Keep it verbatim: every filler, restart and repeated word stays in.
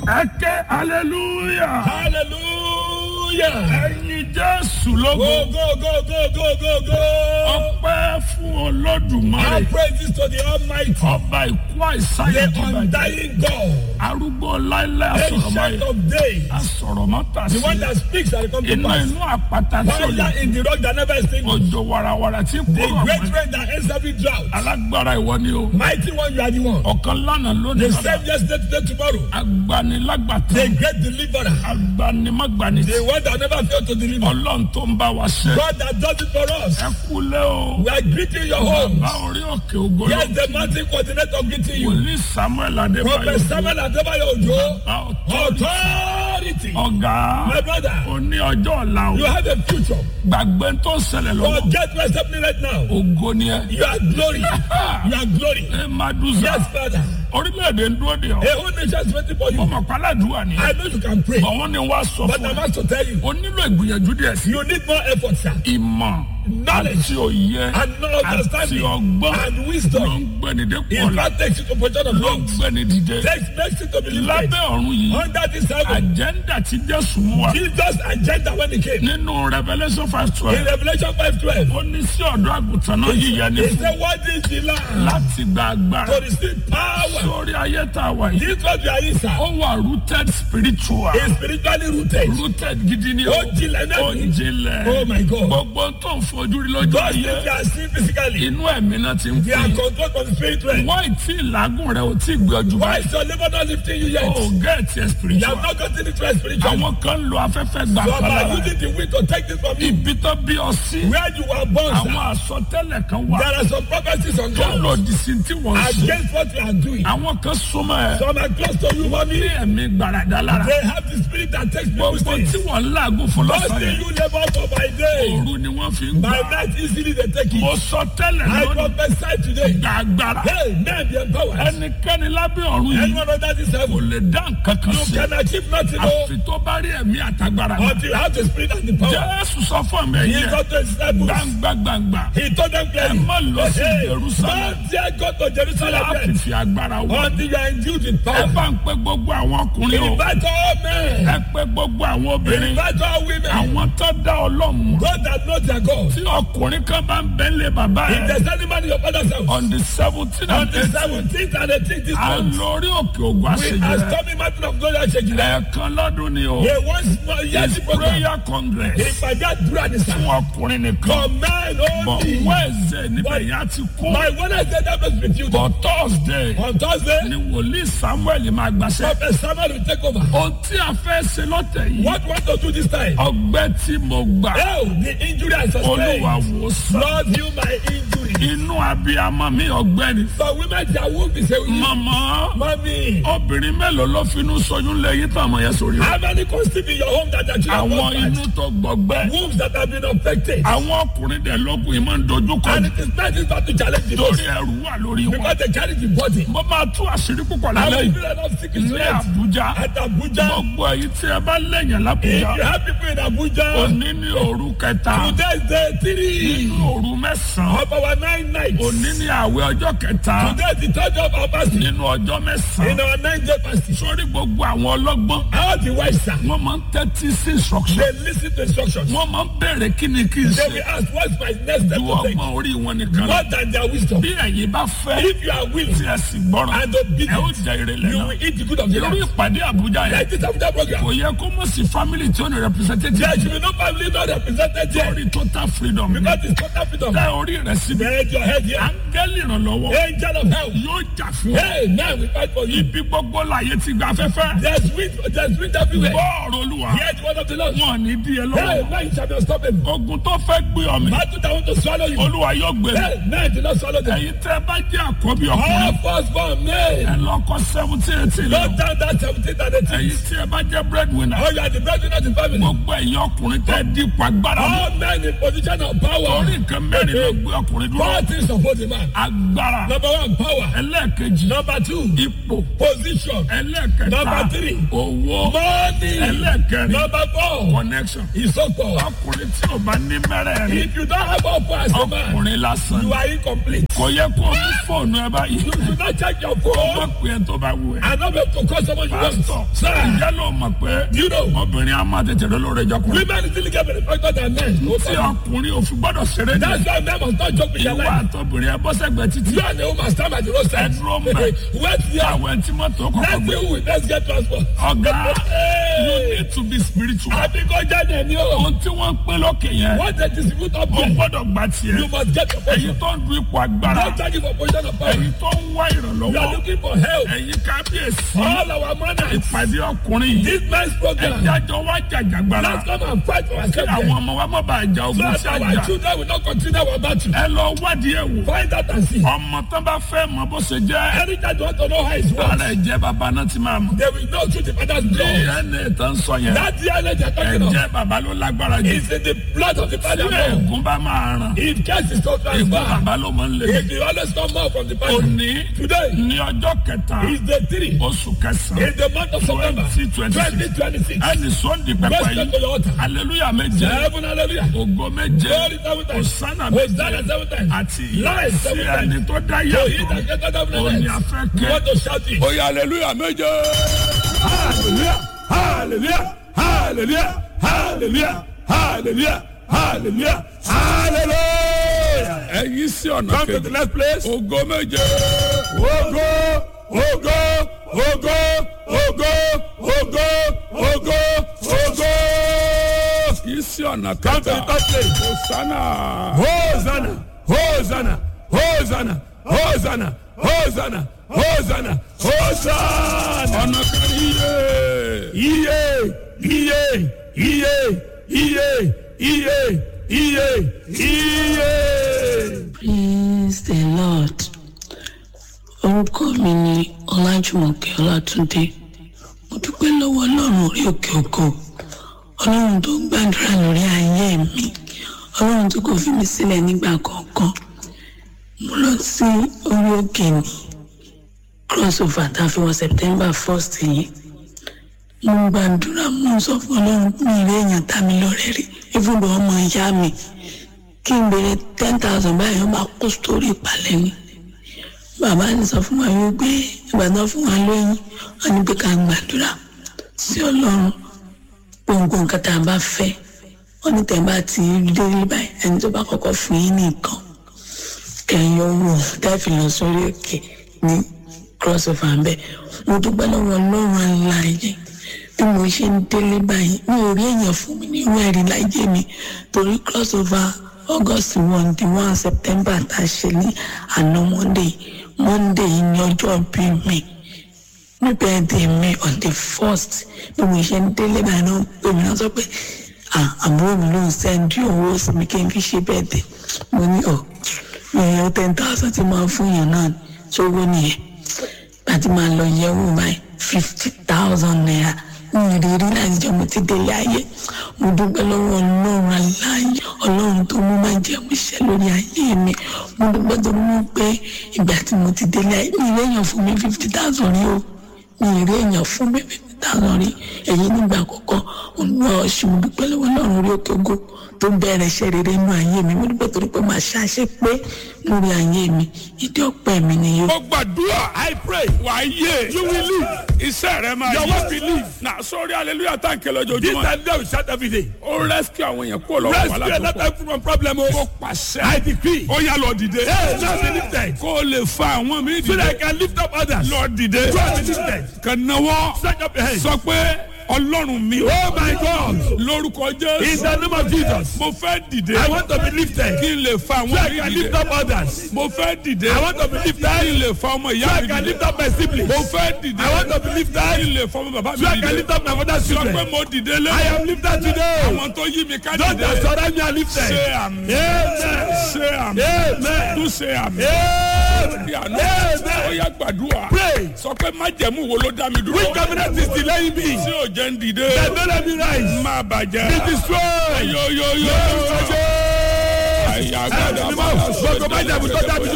Ẹ̀kẹ́ hallelujah. Hallelujah. Ẹ̀yin Jésù lógo. Go, go, go, go, go, go, go. Ọpẹ́ fún Olódùmarè. Our praises to the Almighty, Ọba ìkú àìsàn the ìdìbàjẹ́. undying God, Arúgbó láíláí ancient asọ̀rọ̀máyé. of days, Asọ̀rọ̀mọ́tà the one sí. that speaks and comes to Iná pass. inú àpáta tí ò lè. Fire in the rock that never extinguishes. Òjò wàràwàrà tí The kúrò great ọ̀gbìn. rain that ends every drought. Alágbára ìwọ ni o. Mighty one, you are the one. Ọ̀kan lánàá lónìí The lọ́la. same yesterday, today, tomorrow. Agbanilágbàtà. The great deliverer. Agbanimágbani. The one that never failed to deliver. Ọlọ́run tó ń bá wa ṣe. God that does it for us. Ẹ kúlẹ̀ o. We are greeting your homes. Bàbá orí òkè ògo Yes, lọ. the mountain coordinator greeting you. Wòlíì Samuel Prophet Adébáyọ̀. Samuel Adebayo Ojo. Bàbá ọ̀tọ́. Authority. Ọ̀gá. My brother, Òní ọjọ́ ọ̀la o. you have a future. Gbàgbé tó ń ṣẹlẹ̀ lọ́wọ́. Forget what's happening right now. Ògo ni ẹ. You are glory. You are glory. Ẹ máa dùn sá. Yes, Father. Orílẹ̀-èdè ń dúró de ọ. A whole nation is waiting for you. Ọmọ pàládùúwà ni. I know you can pray, Bọ̀wọ́n ni wàá sọ but fún I'm ẹ. asked to tell you, O nílò ìgbìyànjú díẹ̀ sí. you need more effort, sir. Ìmọ̀ Knowledge àti òye and no àti understanding ọgbọ́n and ló wisdom. ń gbéni dé In pọ̀lá. fact, takes you to position of Ló ń wrong. gbéni dìde. Takes makes you to believe Lábẹ́ right. ọ̀run yìí, Under this heaven, àjẹ́ndà tí Jésù mú wa Jesus' agenda when he came. nínú Revelation five In twelve. Revelation five twelve, Ó ní sí ọ̀dọ́ àgùntàn náà yíyẹ ní he fún said, what is the land? láti gba agbára. To receive power. Sórí ayé tá a wà yìí, This was your answer. ó wà rooted spiritual. Is spiritually rooted. Rooted gidi ni o. Ó jinlẹ̀ náà Ó ni. jinlẹ̀. Oh my God. Gbogbo tó ń fojú rí lọ́jọ́ God ayé. said they are seen physically. Inú ẹ̀mí náà ti ń They are pín. controlled from the spirit realm. Wọ́n ì tí ì làágùn rẹ̀ ò tí ì gbé ọjọ́ Why báyìí. is your labor not lifting you yet? Ó gẹ̀ẹ́tì ẹ̀ You spiritual. have not gotten it right spiritually. Àwọn kan lo afẹ́fẹ́ gbà So by kálára. using the wind to take this from you. Ibi tó bí ọ sí. Where you were born, Àwọn sir, àsọtẹ́lẹ̀ kan wà. there are some prophecies on Tó ground lòdì sí tí wọ́n ń ṣe. against what you are doing. Àwọn kan súnmọ́ ẹ̀. Some are close to you, Wọ́n mommy. ní ẹ̀mí gbàràdà lára. They have the spirit that takes people's Gbogbo things. tí wọ́n ń làágùn fún What lọ́sàn-án do yẹn. you labor for by day? Òru ni wọ́n fi ń By gbà. night, easily they take Mo it. sọ tẹ́lẹ̀ I lónìí. prophesy today. Gba agbára. Hey, man, be empowered. Ẹnikẹ́ni lábẹ́ ọ̀run yìí Anyone under this kò heaven, lè dá nǹkan kan you sí. can achieve nothing more Àfi tó bá rí ẹ̀mí àtagbára náà. until you have the spirit and the power. Jésù sọ fún mi He ẹ̀yẹ. got to his disciples. Gbangba gbangba. He told them clearly, Ẹ má lọ sí hey, Jerusalem. don't dare go to Jerusalem Láti yet fi agbára wọ̀. until you are endued with Ẹ power. bá ń pe gbogbo àwọn ọkùnrin o. Invite all men. Ẹ pe gbogbo àwọn obìnrin. Invite all women. Àwọn tó dá Ọlọ́run mọ̀. God that knows their God. Tí ọkùnrin kan bá ń bẹ́lẹ̀ bàbá If ẹ̀. there's any man in your father's house, On the seventeenth on and the eighteenth. seventeenth and eighteenth this À ń month, lọ orí òkè ògùn we are àṣejìrẹ́. storming mountain of glory and shaking. Ẹ̀ẹ̀kan lọ́dún ni o. He wants more yes It's program. prayer congress. Ìpàdé àdúrà ní Fún sá. ọkùnrin nìkan. For men Bọ̀ only. Wednesday níbẹ̀ yẹn á ti kú. My Wednesday that was with you. Bọ̀ Thursday On Thursday, ni wòlíì Samuel máa gbàṣẹ. Prophet Samuel will take over. Ohun tí a fẹ́ ṣe lọ́tẹ̀ yìí. What we want to do this time? Ọgbẹ́ tí mo gbà. Oh, the injury I sustained. Olúwa wò sàn. Lord, heal my injury. Inú abiyamọ mi ọgbẹ́ni. For women, their womb is a Màmá mommy. obìnrin mélòó ló finú ṣoyún lẹ́yìn tó àmọ̀ yẹn sórí rẹ̀. How many conceive in your home that are children Àwọn born bad? inú tó gbọgbẹ́. Wombs that have been affected. Àwọn ọkùnrin dẹ̀ lọ́kùnrin máa ń dojú kọ. And it is not easy to challenge the Torí most ẹrù wà lórí wọn. because they carry the body. Mo máa tú àṣírí púpọ̀ I lálẹ́ will yìí. feel enough sick in Ní strength. Àbújá. At Abuja, Gbogbo èyí tí ẹ bá lẹ́yìn if lábújá. you have people in Abuja, Òní ní òru kẹta. today is day three Nínú òru mẹ́sàn-án. of our nine nights. Òní ní àwẹ̀ ọjọ́ kẹta. Today is the third day of our fasting. Nínú ọjọ́ In mẹ́sàn-án. our nine day fasting. Sórí gbogbo àwọn ọlọ́gbọ́n. All the wise, sir, Wọ́n máa ń tẹ́tí sí instruction. they listen to instructions. Wọ́n máa ń bèrè kí ni kí n They ṣe. will ask, what's my next step Ju to take? ọgbọ́n orí wọn nìkan lọ. More than their wisdom. Bí ẹ̀yin bá fẹ́. If you are willing Tí ẹ sì gbọ́ràn. and Ẹ ó obedient, jẹ ìrẹ̀lẹ̀ you náà. will eat the good of the Irú land. ìpàdé Àbújá yẹn. Like this Abuja program. Kò yẹ kó mọ̀ sí family tí ó ní representative. There should be no family not represented here. Lórí total freedom. Because it's total freedom. Tẹ orí rẹ̀ síbi. Raise your head here. Áńgẹ́lì ìrànlọ́wọ́. Angel of hell. Yóò jà fún ọ. Hey, now we fight for you. Ibi gbogbo láyé ti gba afẹ́fẹ́. There's wind, there's wind everywhere. Bọ́ọ̀rù Olúwa. Hear the word of the Lord. Wọ́n ní díẹ̀ Hey, lọ́wọ́. now you shall not stop him. Ogun tó fẹ́ gbé ọmọ. Battle that want to swallow you. Olúwa yóò gbé mi. Hey, now do not swallow them. Ẹ̀yin tẹ́ bá jẹ́ àkọ́bí All ọkùnrin. firstborn men. Ẹ lọ́kọ́ seventeen eighteen lọ. Not down that seventeen and eighteen. Ẹ̀yin tí ẹ bá jẹ́ breadwinner. Oh, you are the breadwinner of the family. Gbogbo ẹ̀yin ọkùnrin tẹ́ dípò agbára mú. All men in position of power. Orí nǹkan mẹ́rin ló gbé ọkùnrin dúró. All things support a man. agbára. Number one, power. ẹlẹ́ẹ̀kejì. Number two, ipò. position. ẹlẹ́ẹ̀kẹta. Number three, owó. money. ẹlẹ́ẹ̀kẹrin. Number four, connection. ìsopọ̀. ọkùnrin tí o bá ní mẹ́rẹ̀ẹ̀rin. If you don't have all powers, a man, ọkùnrin lásán. you are incomplete. kò yẹ kó o mú fóònù ẹ báyìí. You do not check your ó phone. má pè é tó bá wù ẹ́. And not be able to call someone you want. pásítọ̀. Sir, ìyá ló mọ̀ pé. you know, obìnrin á máa tètè lọ lórí ẹjọ́ kùnrin. women still get better than men. tí ọkùnrin ò fi gbọ́dọ̀ ṣeré ní. That's why men must not joke with their ìwà life. àtọbìnrin ẹ bọ́sẹ̀gbẹ̀ títí. You and the woman stand by the roadside. Ẹdúró mẹ́. Wait here. àwọn tí mọ́tò kọ̀ọ̀kan Let's gbé. deal with let's get transport. ọ̀gá you Hey. need to be spiritual. Àbí kò jáde ní o. ohun tí wọ́n ń pín lókè yẹn. What they distribute up o there, gbọ́dọ̀ gba tiẹ̀. you must get your èyí portion. tó ń du ipò agbára. Don't charge for position of power. èyí tó ń wá You are ìrànlọ́wọ́. looking for help. ẹ̀yin kábíyèsí. All our manners. ìpàdé ọkùnrin yìí. This man's program. ẹ̀jẹ̀ àjọ wá jàjàgbara. Let's come and fight for kí ourselves. àwọn ọmọ wa má bàa jà So ogun that tí a our jà. children will not continue our battle. ẹ lọ wádìí ẹ̀ wò. Find out and see. ọmọ tán bá fẹ́ mọ bó ṣe jẹ́. Anytime you want to know how it's works, ara ẹ̀jẹ̀ bàbá náà ti máa mọ̀. they will know through the father's blood. ìyẹn ní ìtàn sọ yẹn. That D N A they are talking of ẹ̀jẹ̀ bàbá ló lágbára jù. is in the blood of the tí father. ẹ̀gún bá máa ràn. If case is not ìgbó transferred, bàbá ló máa ń lè. if the always come out from the father. òní Today ní ọjọ́ kẹta is the three. oṣù kẹsàn-án In the month of September twenty twenty twenty six twenty-six. ẹni sọ́ndì pẹpẹ Let's go to yìí the altar. aleluya méje Heaven, hallelujah. ògo méje Glory seven times. òsánà Hosanna méje seven times. àti Life ìyá sí seven ẹni times. tó dá So he yàtọ̀ that get out of the òní net. afẹ́ You kẹ́. want to shout it. Oya aleluya méje. Hallelujah. Hallelujah. Hallelujah. Hallelujah. Hallelujah. Hallelujah. Hallelujah. ẹ yí sí ọ̀nà Come to the kejì next place. ògo méje. Ogo, ogo, ogo, ogo, ogo, ogo, ogo. yí sí ọ̀nà Come to the kẹta third place. òsánà. Hosanna, Hosanna, Hosanna, Hosanna, Hosanna, Hosanna, Hosanna. ọ̀nà kẹrin yíyé. Iye, iye, iye, iye, iye, iye, iye. Praise the Lord. Orúkọ mi ni Ọlájùmọ̀kẹ́ Ọlátúndé. Mo dúpẹ́ lọ́wọ́ Ọlọ́run orí òkè ògo. Ọlọ́run tó ń gbàdúrà lórí ayé mi. Ọlọ́run tó kò fi mí sílẹ̀ nígbà kankan. Mo lọ sí orí òkè ní crossover tá a fi wọ September first yìí. Mo ń gbàdúrà mo ń sọ fún Ọlọ́run pé mi rí èèyàn tá mi lọ́rẹ́ rí. Ibùdó ọmọ ìyá mi. Kí n bèrè ten thousand báyìí ó máa kó sórí ìpàlẹ́ ni. Bàbá ti sọ fún wa wípé ìgbàdàn fún wa lóyún wọn ní pé ká gbàdúrà sí Ọlọ́run gbogbo nǹkan tá a bá fẹ́ wọn ní tẹ̀ bá ti délé báyìí ẹni tó bá kọ́kọ́ fún yín nìkan kẹyìn owó dáìfì lọ sórí òkè ní crossover ń bẹ. Mo dúpẹ́ lọ́wọ́ Ọlọ́run aláàyè bí mo ṣe ń délé báyìí mi ò rí èèyàn fún mi ní ìwé ẹ̀rí láyé mi torí crossover August one di one September tá a ṣe ní àná Monday Monday yìí ní ọjọ́ bí mi ní birthday mi on the first bí mo ṣe ń délé báyìí náà pé mi náà sọ pé àbúrò mi ló ń sẹ́ndí owó sí mi kí n fi ṣe birthday mo ní ọ̀ mi ò ten thousand tí máa fún yàn náà ṣówó nìyẹn àti máa lọ yẹ̀wò báyìí fifty thousand naira ìrírí láti jẹ́ mo ti délé ayé mo dúpẹ́ lọ́wọ́ Ọlọ́run aláàyè Ọlọ́run tó mú máa jẹ́ mo ṣe lórí ayé mi mo dúpẹ́ tó mú pé ìgbà tí mo ti délé ayé mi ìrí èèyàn fún mi fifty thousand rí o mi ìrí èèyàn fún mi fifty thousand rí èyí nígbà àkọ́kọ́ olúwa ọ̀ṣun mo dúpẹ́ lọ́wọ́ Ọlọ́run orí òkè ògo tó bẹ̀rẹ̀ iṣẹ́ rere nínú ayé mi mo dúpẹ́ torí pé màá ṣàṣẹ pé lórí ayé mi ìdí ọpẹ́ mi ni yóò. ó gbàdúrà I pray wà á yé you will live iṣẹ́ rẹ máa yé Your work will live. na sórí hallelujah tá n kẹlẹ́ This ojoojúmọ́ time they will shout every day. ó rescue àwọn èèyàn kúrò lọ́wọ́ Rescue wàhálà tó another pọ̀ time from problem. ó Oh, pàṣẹ I decree. ó yá lọ dìde Hey, now be lifted. kó o lè fa àwọn mi So that I dìde can lift up others. lọ dìde So I be lifted. kàn náwó Stretch up your hands. sọ pé Ọlọ́run mi Oh my God. lórúkọ In Jésù the name of Jesus. mo fẹ́ dìde I want to be lifted. kí n lè fa So àwọn I mi can dìde lift up others. mo fẹ́ dìde I want to be kí n lifted. lè fa ọmọ So ìyá I mi can dìde lift up my siblings. mo fẹ́ dìde I want to be kí n lifted. lè fa ọmọ bàbá mi So I can dìde lift up my mother's sọ pé children. mo dìde lé I am lifted today. àwọn tó yí mi ká Don't dìde just surround me and lifted. ṣe àmì Amen. ṣe àmì Amen. tún ṣe àmì Amen. bí àná Amen. ó yá gbàdúrà Pray. sọ pé májẹ̀mú wo ló dá mi dúró Which covenant is delaying me? tí ò jẹ́ ń dìde That don't let me rise. má bàjẹ́ Be destroyed. yóyóyó Àyà gbọ́dọ̀ Ẹ̀mí mímọ́ gbogbo májẹ̀mú tó dábì